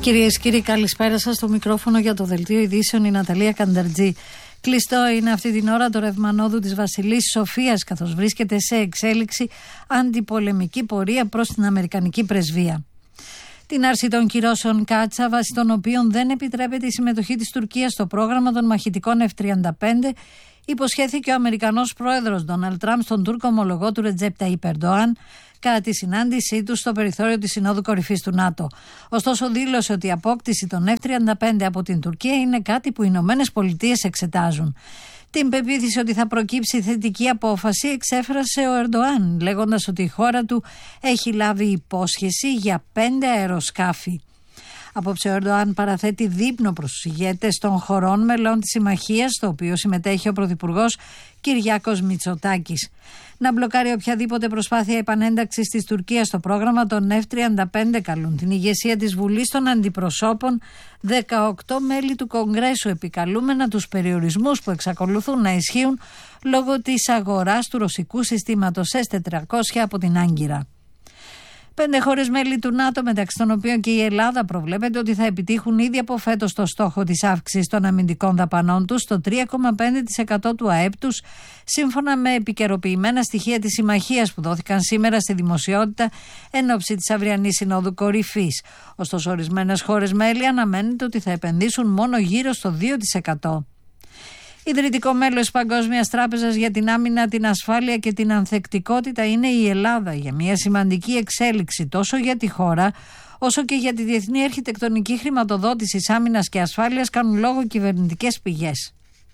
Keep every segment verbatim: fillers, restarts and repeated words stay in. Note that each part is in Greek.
Κυρίες και κύριοι, καλησπέρα σας. Στο μικρόφωνο για το δελτίο ειδήσεων η Ναταλία Κανταρτζή. Κλειστό είναι αυτή την ώρα το ρεύμα νόδου της Βασιλής Σοφίας, καθώς βρίσκεται σε εξέλιξη αντιπολεμική πορεία προς την Αμερικανική πρεσβεία. Την άρση των κυρώσεων Κάτσα, βάσει των οποίων δεν επιτρέπεται η συμμετοχή της Τουρκίας στο πρόγραμμα των μαχητικών εφ τριάντα πέντε, υποσχέθηκε ο Αμερικανός πρόεδρος Ντόναλντ Τραμπ στον Τούρκο ομολογό του Ρετζέπ Ταΐπ Ερντοάν κατά τη συνάντησή του στο περιθώριο της Συνόδου Κορυφής του ΝΑΤΟ. Ωστόσο, δήλωσε ότι η απόκτηση των εφ τριάντα πέντε από την Τουρκία είναι κάτι που οι Ηνωμένες Πολιτείες εξετάζουν. Την πεποίθηση ότι θα προκύψει θετική απόφαση εξέφρασε ο Ερντοάν, λέγοντας ότι η χώρα του έχει λάβει υπόσχεση για πέντε αεροσκάφη. Απόψε ο Ερντοάν παραθέτει δείπνο προς τους ηγέτες των χωρών μελών της συμμαχίας, στο οποίο συμμετέχει ο Πρωθυπουργός Κυριάκος Μητσοτάκης. Να μπλοκάρει οποιαδήποτε προσπάθεια επανένταξης της Τουρκίας στο πρόγραμμα των εφ τριάντα πέντε, καλούν την ηγεσία της Βουλής των Αντιπροσώπων, δεκαοκτώ μέλη του Κογκρέσου, επικαλούμενα τους περιορισμούς που εξακολουθούν να ισχύουν λόγω της αγοράς του ρωσικού συστήματος ες τετρακόσια από την Άγκυρα. Πέντε χώρες μέλη του ΝΑΤΟ, μεταξύ των οποίων και η Ελλάδα, προβλέπεται ότι θα επιτύχουν ήδη από φέτος το στόχο της αύξησης των αμυντικών δαπανών τους στο τρία κόμμα πέντε τοις εκατό του ΑΕΠ τους, σύμφωνα με επικαιροποιημένα στοιχεία της συμμαχίας που δόθηκαν σήμερα στη δημοσιότητα εν ώψη της αυριανής Συνόδου Κορυφής. Ωστόσο, ορισμένες χώρες μέλη αναμένεται ότι θα επενδύσουν μόνο γύρω στο δύο τοις εκατό. Ιδρυτικό μέλος της Παγκόσμιας Τράπεζας για την Άμυνα, την Ασφάλεια και την Ανθεκτικότητα είναι η Ελλάδα, για μια σημαντική εξέλιξη τόσο για τη χώρα όσο και για τη διεθνή αρχιτεκτονική χρηματοδότηση άμυνας και ασφάλειας, κάνουν λόγο κυβερνητικές πηγές.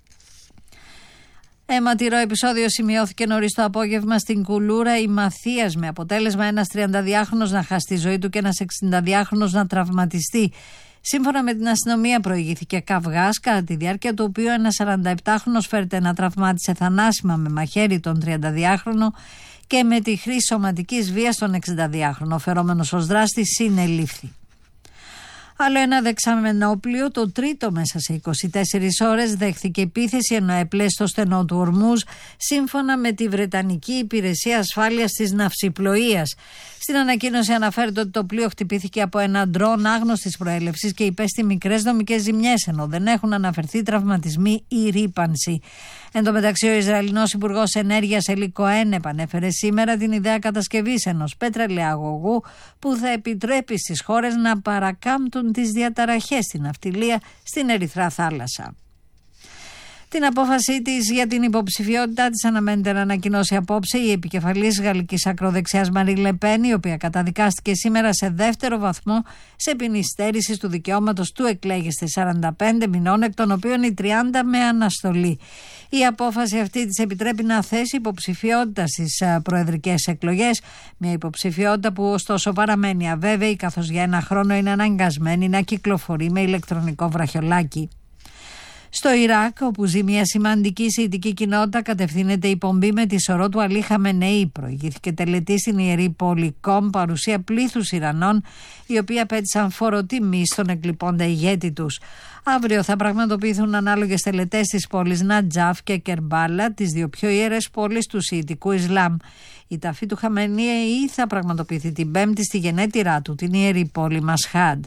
Αιματηρό επεισόδιο σημειώθηκε νωρίς το απόγευμα στην Κουλούρα η Μαθίας, με αποτέλεσμα ένας τριανταδυάχρονος να χάσει τη ζωή του και ένας εξηνταδυάχρονος να τραυματιστεί. Σύμφωνα με την αστυνομία, προηγήθηκε καυγάς, κατά τη διάρκεια του οποίου ένας σαρανταεπτάχρονος φέρεται να τραυμάτισε θανάσιμα με μαχαίρι τον τριανταδυάχρονο και με τη χρήση σωματικής βίας τον εξηνταδυάχρονο. Ο φερόμενος ως δράστης συνελήφθη. Άλλο ένα δεξαμενόπλιο, το τρίτο μέσα σε είκοσι τέσσερις ώρες, δέχθηκε επίθεση ενώ έπλεε στο στενό του Ορμούζ, σύμφωνα με τη Βρετανική Υπηρεσία Ασφάλειας της Ναυσιπλοείας. Στην ανακοίνωση αναφέρεται ότι το πλοίο χτυπήθηκε από ένα ντρόν άγνωστης προέλευσης και υπέστη μικρές δομικές ζημιές, ενώ δεν έχουν αναφερθεί τραυματισμοί ή ρύπανση. Εν τω μεταξύ, ο Ισραηλινός Υπουργός Ενέργειας Ελί Κοέν επανέφερε σήμερα την ιδέα κατασκευής ενός πετρελαιαγωγού που θα επιτρέπει στις χώρες να παρακάμπτουν τις διαταραχές στην ναυτιλία στην Ερυθρά Θάλασσα. Την απόφασή της για την υποψηφιότητά της αναμένεται να ανακοινώσει απόψε η επικεφαλής γαλλικής ακροδεξιάς Μαρί Λεπέν, η οποία καταδικάστηκε σήμερα σε δεύτερο βαθμό σε ποινή στέρησης του δικαιώματος του εκλέγεστε σαράντα πέντε μηνών, εκ των οποίων οι τριάντα με αναστολή. Η απόφαση αυτή της επιτρέπει να θέσει υποψηφιότητα στις προεδρικές εκλογές, μια υποψηφιότητα που ωστόσο παραμένει αβέβαιη, καθώς για ένα χρόνο είναι αναγκασμένη να κυκλοφορεί με ηλεκτρονικό βραχιολάκι. Στο Ιράκ, όπου ζει μια σημαντική σιητική κοινότητα, κατευθύνεται η πομπή με τη σωρό του Αλή Χαμενεή. Προηγήθηκε τελετή στην ιερή πόλη Κομ, παρουσία πλήθους Ιρανών, οι οποίοι απέτησαν φοροτιμή στον εκλειπώντα ηγέτη τους. Αύριο θα πραγματοποιηθούν ανάλογες τελετές στις πόλεις Νατζάφ και Κερμπάλα, τις δύο πιο ιερές πόλεις του Σιητικού Ισλάμ. Η ταφή του Χαμενεή θα πραγματοποιηθεί την Πέμπτη στη γενέτειρά του, την ιερή πόλη Μασχάντ.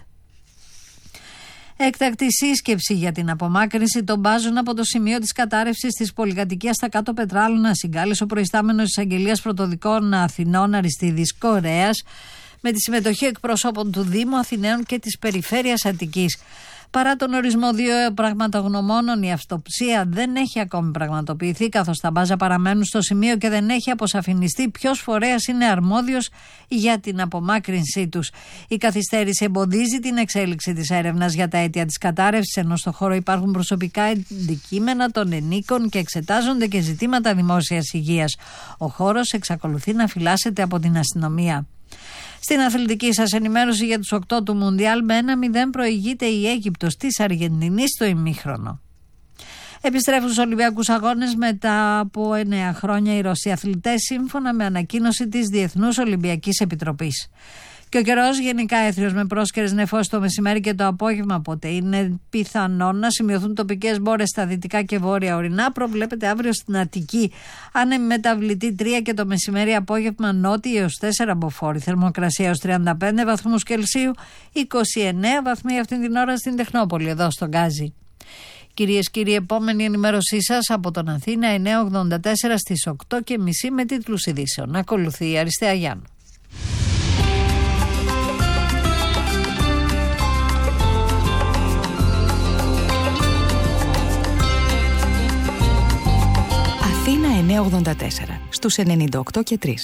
Έκτακτη σύσκεψη για την απομάκρυνση των μπάζων από το σημείο της κατάρρευσης της πολυκατοικίας στα κάτω Πετράλωνα συγκάλεσε ο προϊστάμενος της Αγγελίας Πρωτοδικών Αθηνών Αριστίδης Κορέας, με τη συμμετοχή εκπροσώπων του Δήμου Αθηναίων και της Περιφέρειας Αττικής. Παρά τον ορισμό δύο πραγματογνωμόνων, η αυτοψία δεν έχει ακόμη πραγματοποιηθεί, καθώς τα μπάζα παραμένουν στο σημείο και δεν έχει αποσαφινιστεί ποιος φορέας είναι αρμόδιος για την απομάκρυνσή τους. Η καθυστέρηση εμποδίζει την εξέλιξη της έρευνας για τα αίτια της κατάρρευσης, ενώ στο χώρο υπάρχουν προσωπικά αντικείμενα των ενίκων και εξετάζονται και ζητήματα δημόσιας υγείας. Ο χώρος εξακολουθεί να φυλάσσεται από την αστυνομία. Στην αθλητική σας ενημέρωση για τους οκτώ του Μουντιάλ, με ένα μηδέν προηγείται η Αίγυπτος της Αργεντινής στο ημίχρονο. Επιστρέφουν στους Ολυμπιακούς Αγώνες μετά από εννέα χρόνια οι Ρώσοι αθλητές, σύμφωνα με ανακοίνωση της Διεθνούς Ολυμπιακής Επιτροπής. Και ο καιρός γενικά έθριος με πρόσκαιρες νεφώσεις το μεσημέρι και το απόγευμα. Πότε είναι πιθανόν να σημειωθούν τοπικές μπόρες στα δυτικά και βόρεια ορεινά. Προβλέπεται αύριο στην Αττική άνεμη μεταβλητή τρία και το μεσημέρι απόγευμα νότια έως τέσσερα μποφόρ. Θερμοκρασία έως τριάντα πέντε βαθμούς Κελσίου, είκοσι εννέα βαθμοί αυτή την ώρα στην Τεχνόπολη, εδώ στον Γκάζι. Κυρίες και κύριοι, επόμενη ενημέρωσή σας από τον Αθήνα εννιά ογδόντα τέσσερα στις οκτώ και μισή με τίτλους ειδήσεων. Ακολουθεί η Αριστεία Γιάννου. Αθήνα εννιά ογδόντα τέσσερα στους ενενήντα οκτώ και τρία.